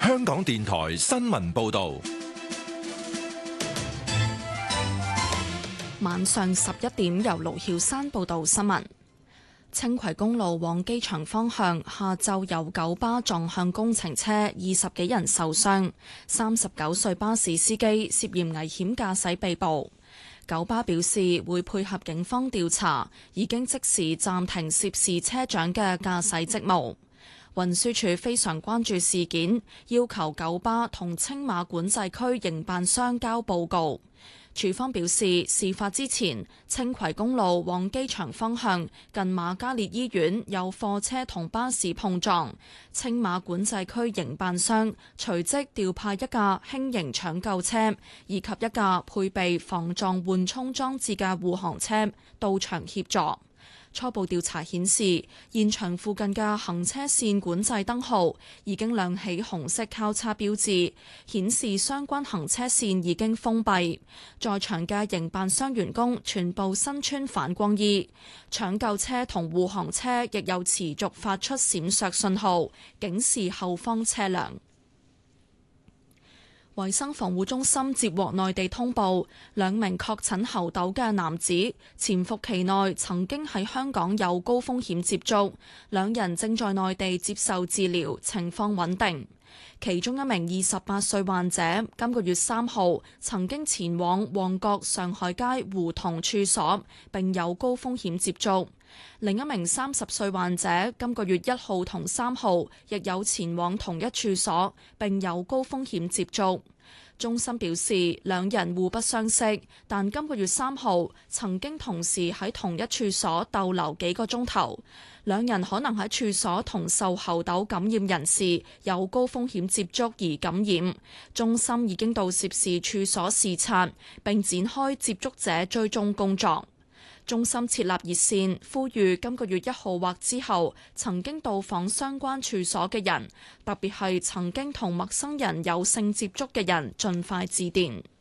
香港電台新聞報道。 晚上11點，由盧曉山報道新聞。青葵公路往機場方向下晝有九巴撞向工程車，20幾人受傷。39歲巴士司機涉嫌危險駕駛被捕。九巴表示會配合警方調查，已經即時暫停涉事車長嘅駕駛職務。運輸署非常關注事件，要求九巴同青馬管制區營辦商交報告。署方表示，事發之前，青葵公路往機場方向近瑪嘉烈醫院有貨車同巴士碰撞，青馬管制區營辦商隨即調派一架輕型搶救車以及一架配備防撞緩衝裝置嘅護航車到場協助。初步調查顯示，現場附近嘅行車線管制燈號已經亮起紅色交叉標誌，顯示相關行車線已經封閉。在場嘅營辦商員工全部身穿反光衣，搶救車同護航車亦有持續發出閃爍信號，警示後方車輛。衛生防護中心接獲內地通報，2名確診猴痘嘅男子潛伏期內曾經喺香港有高風險接觸，2人正在內地接受治療，情況穩定。其中一名28歲患者今個月3號曾經前往旺角上海街胡同處所，並有高風險接觸。另一名30歲患者今個月1號同3號亦有前往同一處所，並有高風險接觸。中心表示，2人互不相識，但今個月3號曾經同時喺同一處所逗留幾個鐘頭。2人可能喺處所同受猴痘感染人士有高風險接觸而感染。中心已經到涉事處所視察，並展開接觸者追蹤工作。中心設立熱線，呼籲今個月1號或之後曾經到訪相關處所嘅人，特別係曾經同陌生人有性接觸嘅人，盡快致電。